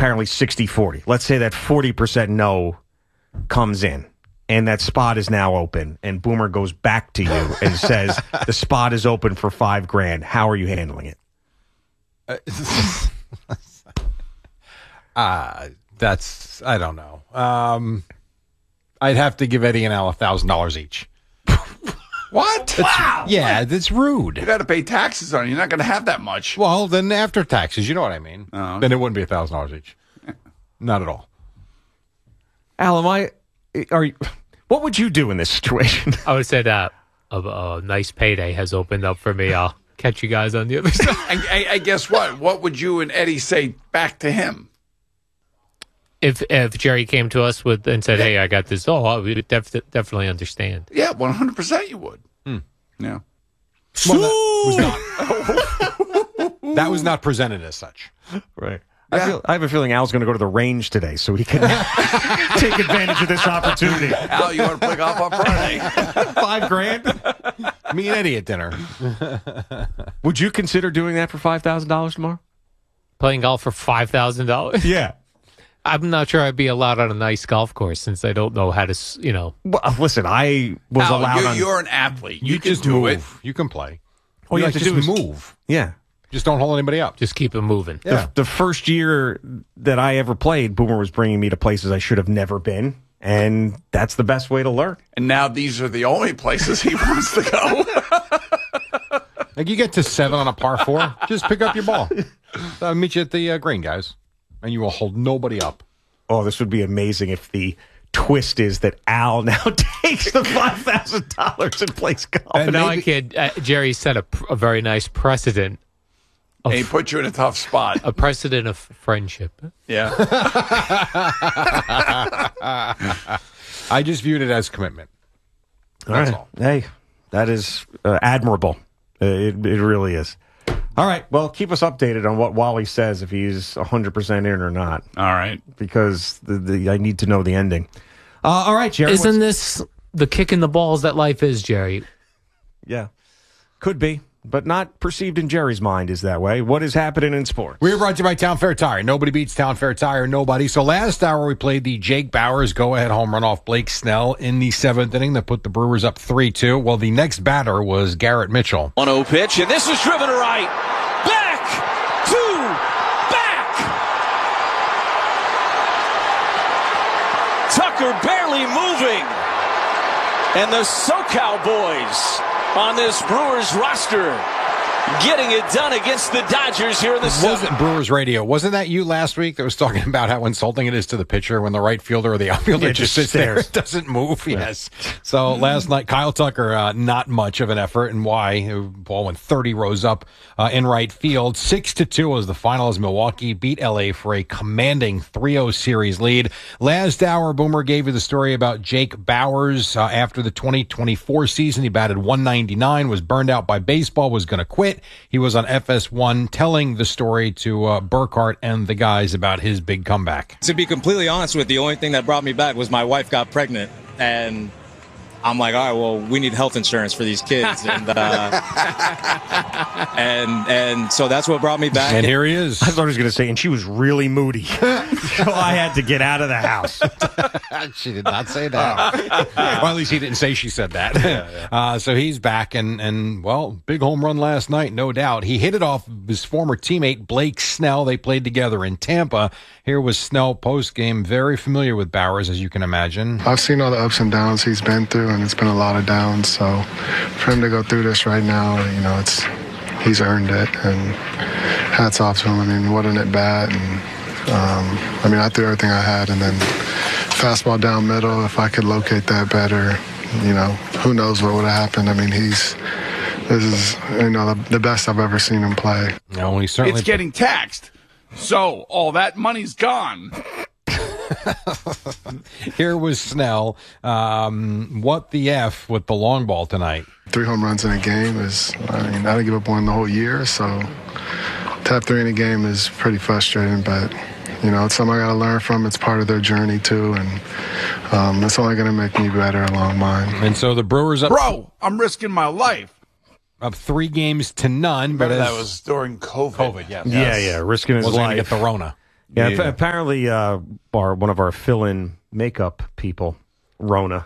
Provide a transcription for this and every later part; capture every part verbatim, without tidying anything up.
apparently sixty forty. Let's say that forty percent no comes in, and that spot is now open, and Boomer goes back to you and says, the spot is open for five grand. How are you handling it? uh, that's, I don't know. Um, I'd have to give Eddie and Al one thousand dollars each. What? That's, wow. Yeah, that's rude. You got to pay taxes on it. You're not going to have that much. Well, then after taxes, you know what I mean. Oh, okay. Then it wouldn't be one thousand dollars each. Not at all. Al, am I, are you, what would you do in this situation? I would say that a, a nice payday has opened up for me. I'll catch you guys on the other side. And, and, and guess what? What would you and Eddie say back to him? If if Jerry came to us with and said, "Hey, I got this," oh, I would def- definitely understand. Yeah, one hundred percent you would. Hmm. Yeah. Well, that, was not, that was not presented as such. Right. I, feel, I have a feeling Al's going to go to the range today so he can take advantage of this opportunity. Al, you want to play golf on Friday? Five grand? Me and Eddie at dinner. Would you consider doing that for five thousand dollars tomorrow? Playing golf for five thousand dollars? Yeah. I'm not sure I'd be allowed on a nice golf course since I don't know how to, s- you know. Well, listen, I was Al, allowed you're, on... you're an athlete. You, You, can just do move. it. You can play. All you like have to just do is move. Yeah. Just don't hold anybody up. Just keep it moving. Yeah. The, the first year that I ever played, Boomer was bringing me to places I should have never been, and that's the best way to learn. And now these are the only places he wants to go. Like you get to seven on a par four, just pick up your ball. I'll meet you at the uh, green, guys, and you will hold nobody up. Oh, this would be amazing if the twist is that Al now takes the five thousand dollars and plays golf. But And now maybe- I kid, uh, Jerry set a, pr- a very nice precedent, And he put you in a tough spot. a precedent of friendship. Yeah. I just viewed it as commitment. All That's right. all. Hey, that is uh, admirable. Uh, it, it really is. All right. Well, keep us updated on what Wally says if he's one hundred percent in or not, All right. because the, the, I need to know the ending. Uh, all right, Jerry. Isn't what's- this the kick in the balls that life is, Jerry? Yeah. Could be, but not perceived in Jerry's mind is that way. What is happening in sports? We're brought to you by Town Fair Tire. Nobody beats Town Fair Tire, nobody. So last hour we played the Jake Bowers go-ahead home run off Blake Snell in the seventh inning that put the Brewers up three two. Well, the next batter was Garrett Mitchell. one oh pitch, and this is driven to right. Back to back. Tucker barely moving. And the SoCal boys on this Brewers roster getting it done against the Dodgers here in the seventh. Wasn't Brewers Radio? Wasn't that you last week that was talking about how insulting it is to the pitcher when the right fielder or the outfielder Yeah, just, just sits there, stares. and doesn't move? Yes. So last night, Kyle Tucker, uh, not much of an effort, and why? Ball went thirty rows up uh, in right field. Six to two was the final as Milwaukee beat L A for a commanding three oh series lead. Last hour, Boomer gave you the story about Jake Bowers uh, after the twenty twenty-four season. He batted one ninety-nine, was burned out by baseball, was going to quit. He was on F S one telling the story to uh, Burkhart and the guys about his big comeback. To be completely honest with you, the only thing that brought me back was my wife got pregnant, and I'm like, all right, well, we need health insurance for these kids, and uh, and and so that's what brought me back. And here he is. I thought he was going to say, and she was really moody, so I had to get out of the house. She did not say that. Well, at least he didn't say she said that. Yeah, yeah. Uh, so he's back, and, and, well, big home run last night, no doubt. He hit it off his former teammate, Blake Snell. They played together in Tampa. Here was Snell post-game, very familiar with Bowers, as you can imagine. I've seen all the ups and downs he's been through, and it's been a lot of downs. So for him to go through this right now, you know, it's he's earned it, and hats off to him. I mean, what an at-bat, and um, I mean, I threw everything I had, and then fastball down middle. If I could locate that better, you know, who knows what would have happened. I mean, he's this is you know the, the best I've ever seen him play. No, he certainly. It's getting taxed. So all that money's gone. Here was Snell. Um, what the F with the long ball tonight? Three home runs in a game is, I mean, I didn't give up one the whole year, so to have three in a game is pretty frustrating, but, you know, it's something I got to learn from. It's part of their journey, too, and um, it's only going to make me better along mine. And so the Brewers up, Bro, I'm risking my life. up three games to none. But Remember as, that was during COVID. COVID, yes. Yeah, yeah, risking his Wasn't going life. to get the Rona. Yeah, Yeah. ap- apparently uh, our one of our fill-in makeup people, Rona.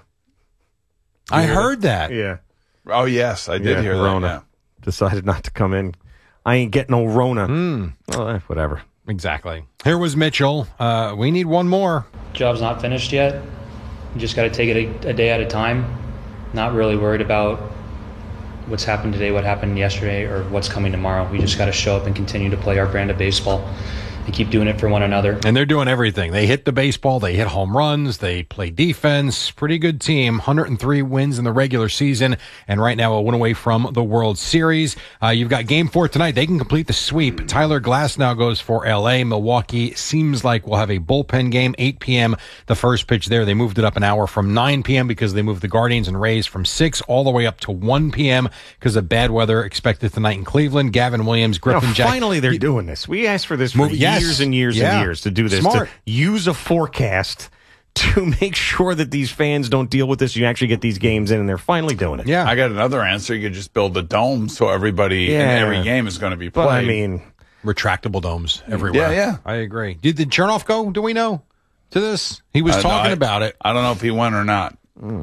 I heard that. Yeah. Oh, yes, I did Yeah, hear that. Rona yeah. decided not to come in. I ain't getting no Rona. Hmm. Oh, eh, whatever. Exactly. Here was Mitchell. Uh, we need one more. Job's not finished yet. You just got to take it a, a day at a time. Not really worried about what's happened today, what happened yesterday, or what's coming tomorrow. We just got to show up and continue to play our brand of baseball and keep doing it for one another. And they're doing everything. They hit the baseball. They hit home runs. They play defense. Pretty good team. one hundred three wins in the regular season. And right now a win away from the World Series. Uh, you've got game four tonight. They can complete the sweep. Tyler Glass now goes for L A. Milwaukee seems like we'll have a bullpen game. eight p.m. the first pitch there. They moved it up an hour from nine p.m. because they moved the Guardians and Rays from six all the way up to one p.m. because of bad weather expected tonight in Cleveland. Gavin Williams, Griffin You know, Jack. finally, they're doing this. We asked for this for Move- yes. years and years Yeah. and years to do this. Smart. To use a forecast to make sure that these fans don't deal with this. You actually get these games in, and they're finally doing it. Yeah. I got another answer. You could just build a dome so everybody in Yeah. every game is going to be played. But I mean, Retractable domes everywhere. Yeah, yeah. I agree. Did, did Chernoff go? Do we know to this? He was Uh, no, talking I- about it, I don't know if he won or not.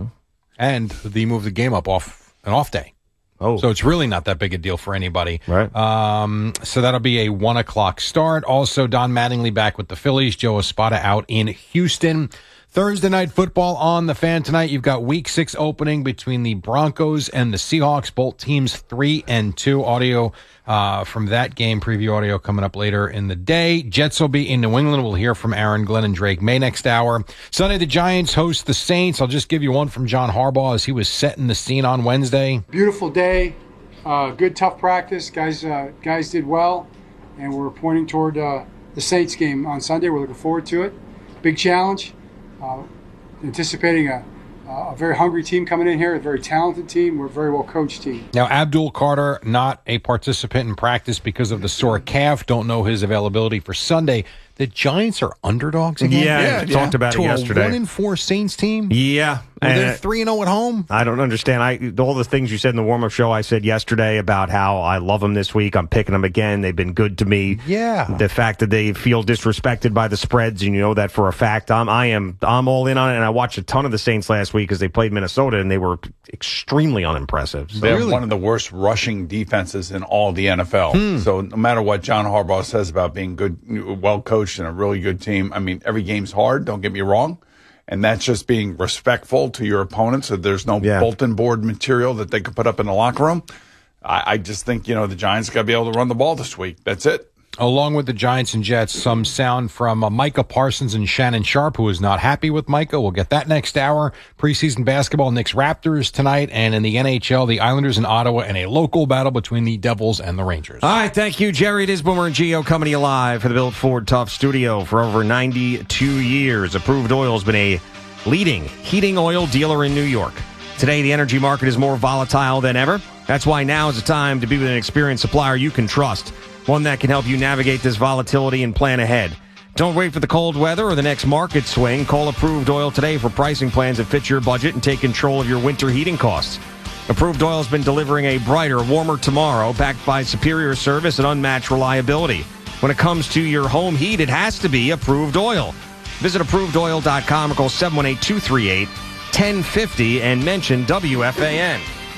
and they moved the game up off an off day. oh, So it's really not that big a deal for anybody. Right. Um, so that'll be a one o'clock start. Also, Don Mattingly back with the Phillies. Joe Espada out in Houston. Thursday night football on the Fan tonight. You've got week six opening between the Broncos and the Seahawks. Both teams three and two. Audio uh, from that game, preview audio coming up later in the day. Jets will be in New England. We'll hear from Aaron Glenn and Drake May next hour. Sunday, the Giants host the Saints. I'll just give you one from John Harbaugh as he was setting the scene on Wednesday. Beautiful day, uh, good tough practice. Guys, uh, guys did well, and we're pointing toward uh, the Saints game on Sunday. We're looking forward to it. Big challenge. Uh, anticipating a, a very hungry team coming in here, a very talented team. We're a very well coached team. Now, Abdul Carter, not a participant in practice because of the sore calf. Don't know his availability for Sunday. The Giants are underdogs again. yeah, Yeah, I yeah. talked about to it a yesterday. one and four Saints team. yeah, Well, and they're three and zero at home. I don't understand. I all the things you said in the warm-up show. I said yesterday about how I love them this week. I'm picking them again. They've been good to me. Yeah. The fact that they feel disrespected by the spreads, and you know that for a fact. I'm I am I'm all in on it. And I watched a ton of the Saints last week because they played Minnesota, and they were extremely unimpressive. So. They have one of the worst rushing defenses in all the N F L. Hmm. So no matter what John Harbaugh says about being good, well coached, and a really good team, I mean, every game's hard. Don't get me wrong, and that's just being respectful to your opponents. So there's no Yeah. bulletin board material that they could put up in the locker room. I, I just think you know the Giants got to be able to run the ball this week. That's it. Along with the Giants and Jets, some sound from uh, Micah Parsons and Shannon Sharp, who is not happy with Micah. We'll get that next hour. Preseason basketball, Knicks Raptors tonight, and in the N H L, the Islanders in Ottawa, and a local battle between the Devils and the Rangers. All right, thank you, Jerry. It is Boomer and Geo coming to you live for the Built Ford Tough Studio for over ninety-two years. Approved Oil has been a leading heating oil dealer in New York. Today, the energy market is more volatile than ever. That's why now is the time to be with an experienced supplier you can trust, one that can help you navigate this volatility and plan ahead. Don't wait for the cold weather or the next market swing. Call Approved Oil today for pricing plans that fit your budget and take control of your winter heating costs. Approved Oil has been delivering a brighter, warmer tomorrow, backed by superior service and unmatched reliability. When it comes to your home heat, it has to be Approved Oil. Visit approved oil dot com or call seven one eight, two three eight, one oh five oh and mention W F A N.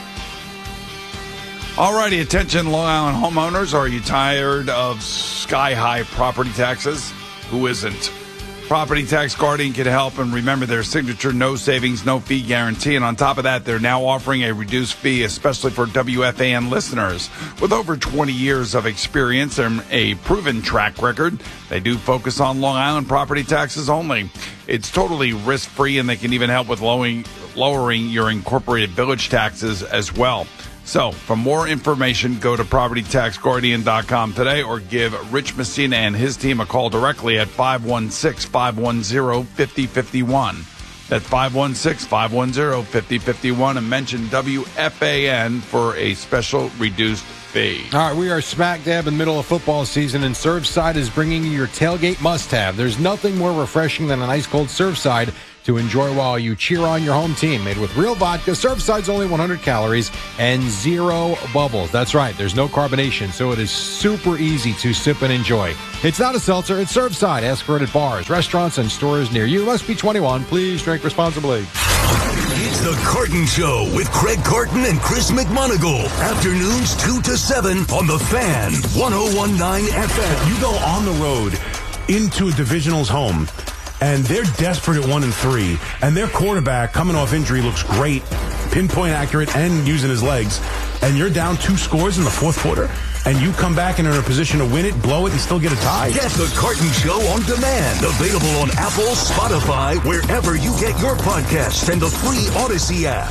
Alrighty, attention Long Island homeowners. Are you tired of sky-high property taxes? Who isn't? Property Tax Guardian can help, and remember their signature no savings, no fee guarantee. And on top of that, they're now offering a reduced fee, especially for W F A N listeners. With over twenty years of experience and a proven track record, they do focus on Long Island property taxes only. It's totally risk-free, and they can even help with lowering, lowering your incorporated village taxes as well. So, for more information, go to property tax guardian dot com today or give Rich Messina and his team a call directly at five one six, five one zero, five zero five one. That's five one six, five one zero, five zero five one and mention W F A N for a special reduced be. All right, we are smack dab in the middle of football season, and Surfside is bringing you your tailgate must-have. There's nothing more refreshing than a nice cold Surfside to enjoy while you cheer on your home team. Made with real vodka, Surfside's only one hundred calories and zero bubbles. That's right, there's no carbonation, so it is super easy to sip and enjoy. It's not a seltzer, it's Surfside. Ask for it at bars, restaurants, and stores near you. Must be twenty-one. Please drink responsibly. It's the Carton Show with Craig Carton and Chris McMonagle. Afternoons two to seven on The Fan, one oh one point nine F M. You go on the road into a divisional's home, and they're desperate at one and three, and their quarterback coming off injury looks great, pinpoint accurate, and using his legs, and you're down two scores in the fourth quarter, and you come back and are in a position to win it, blow it, and still get a tie. Get the Carton Show on demand. Available on Apple, Spotify, wherever you get your podcasts, and the free Odyssey app.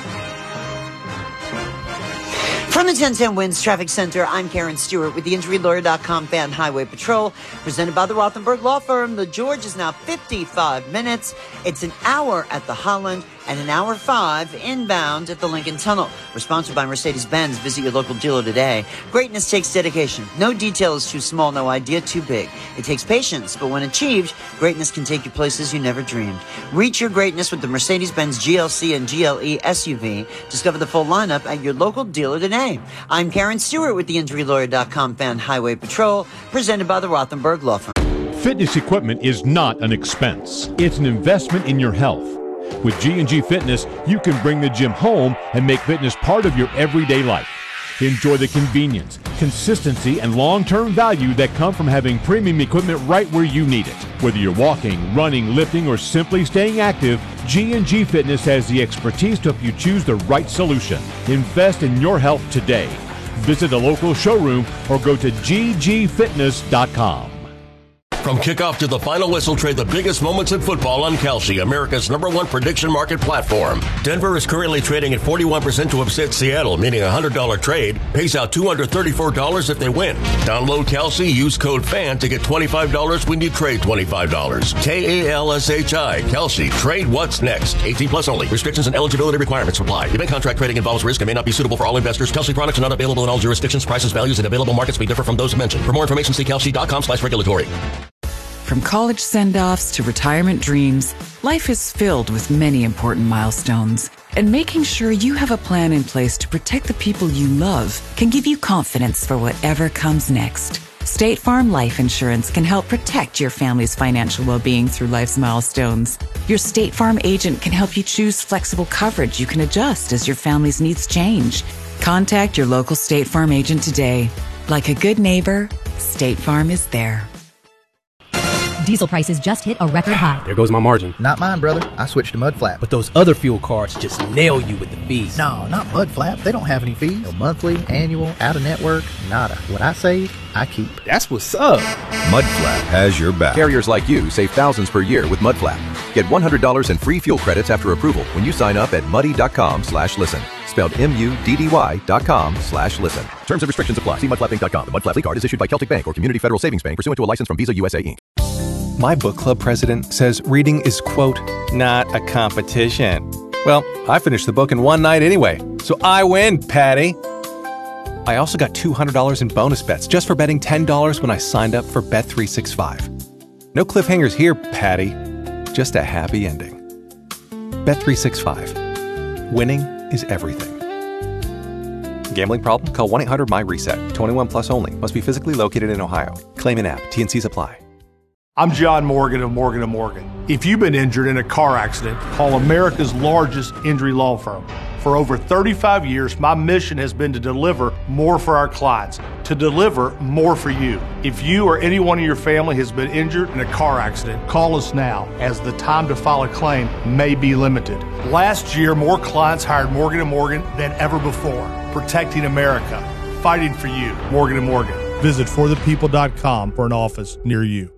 From the ten ten Wins Traffic Center, I'm Karen Stewart with the Injury Lawyer dot com Fan Highway Patrol, presented by the Rothenberg Law Firm. The George is now fifty-five minutes. It's an hour at the Holland and an hour five inbound at the Lincoln Tunnel. We're sponsored by Mercedes-Benz. Visit your local dealer today. Greatness takes dedication. No detail is too small, no idea too big. It takes patience, but when achieved, greatness can take you places you never dreamed. Reach your greatness with the Mercedes-Benz G L C and G L E S U V. Discover the full lineup at your local dealer today. I'm Karen Stewart with the Injury Lawyer dot com Fan Highway Patrol, presented by the Rothenberg Law Firm. Fitness equipment is not an expense. It's an investment in your health. With G and G Fitness, you can bring the gym home and make fitness part of your everyday life. Enjoy the convenience, consistency, and long-term value that come from having premium equipment right where you need it. Whether you're walking, running, lifting, or simply staying active, G and G Fitness has the expertise to help you choose the right solution. Invest in your health today. Visit a local showroom or go to G G fitness dot com. From kickoff to the final whistle, trade the biggest moments in football on Kalshi, America's number one prediction market platform. Denver is currently trading at forty-one percent to upset Seattle, meaning a one hundred dollars trade pays out two hundred thirty-four dollars if they win. Download Kalshi, use code FAN to get twenty-five dollars when you trade twenty-five dollars. K A L S H I, Kalshi. Trade what's next. eighteen plus only. Restrictions and eligibility requirements apply. Event contract trading involves risk and may not be suitable for all investors. Kalshi products are not available in all jurisdictions. Prices, values, and available markets may differ from those mentioned. For more information, see Kalshi dot com slash regulatory. From college send-offs to retirement dreams, life is filled with many important milestones. And making sure you have a plan in place to protect the people you love can give you confidence for whatever comes next. State Farm Life Insurance can help protect your family's financial well-being through life's milestones. Your State Farm agent can help you choose flexible coverage you can adjust as your family's needs change. Contact your local State Farm agent today. Like a good neighbor, State Farm is there. Diesel prices just hit a record high. There goes my margin. Not mine, brother. I switched to Mudflap. But those other fuel cards just nail you with the fees. No, not Mudflap. They don't have any fees. No monthly, annual, out-of-network, nada. What I save, I keep. That's what's up. Mudflap has your back. Carriers like you save thousands per year with Mudflap. Get one hundred dollars in free fuel credits after approval when you sign up at muddy.com slash listen. Spelled M-U-D-D-Y dot com slash listen. Terms and restrictions apply. See mudflap inc dot com. The Mudflap card is issued by Celtic Bank or Community Federal Savings Bank pursuant to a license from Visa U S A, Incorporated. My book club president says reading is, quote, not a competition. Well, I finished the book in one night anyway, so I win, Patty. I also got two hundred dollars in bonus bets just for betting ten dollars when I signed up for Bet three sixty-five. No cliffhangers here, Patty. Just a happy ending. Bet three sixty-five. Winning is everything. Gambling problem? Call one eight hundred M Y reset. twenty-one plus only. Must be physically located in Ohio. Claim in app. T and C's apply. I'm John Morgan of Morgan and Morgan. If you've been injured in a car accident, call America's largest injury law firm. For over thirty-five years, my mission has been to deliver more for our clients, to deliver more for you. If you or anyone in your family has been injured in a car accident, call us now, as the time to file a claim may be limited. Last year, more clients hired Morgan and Morgan than ever before, protecting America, fighting for you. Morgan and Morgan. Visit for the people dot com for an office near you.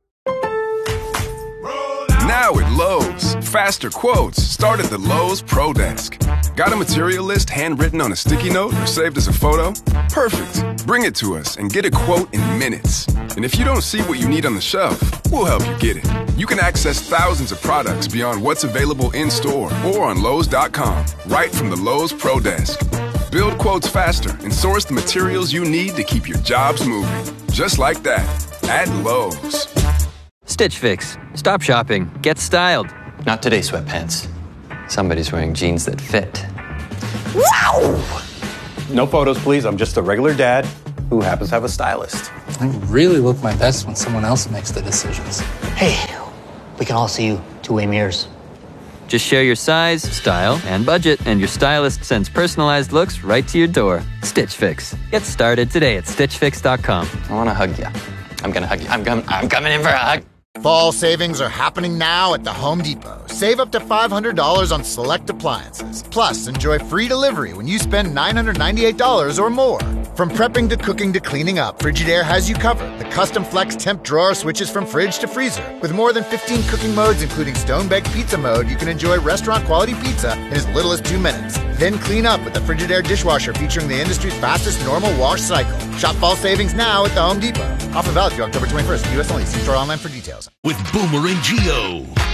Now at Lowe's, faster quotes start at the Lowe's Pro Desk. Got a material list handwritten on a sticky note or saved as a photo? Perfect. Bring it to us and get a quote in minutes. And if you don't see what you need on the shelf, we'll help you get it. You can access thousands of products beyond what's available in store or on Lowe's dot com, right from the Lowe's Pro Desk. Build quotes faster and source the materials you need to keep your jobs moving. Just like that, at Lowe's. Stitch Fix. Stop shopping. Get styled. Not today, sweatpants. Somebody's wearing jeans that fit. Wow! No photos, please. I'm just a regular dad who happens to have a stylist. I really look my best when someone else makes the decisions. Hey, we can all see you two-way mirrors. Just share your size, style, and budget, and your stylist sends personalized looks right to your door. Stitch Fix. Get started today at stitch fix dot com. I want to hug you. I'm going to hug you. I'm, com- I'm coming in for a hug. Fall savings are happening now at the Home Depot. Save up to five hundred dollars on select appliances. Plus, enjoy free delivery when you spend nine hundred ninety-eight dollars or more. From prepping to cooking to cleaning up, Frigidaire has you covered. The custom flex temp drawer switches from fridge to freezer. With more than fifteen cooking modes, including stone-baked pizza mode, you can enjoy restaurant-quality pizza in as little as two minutes. Then clean up with the Frigidaire dishwasher featuring the industry's fastest normal wash cycle. Shop fall savings now at the Home Depot. Offer valid through October twenty-first. U S only. See store online for details. With Boomer and Geo.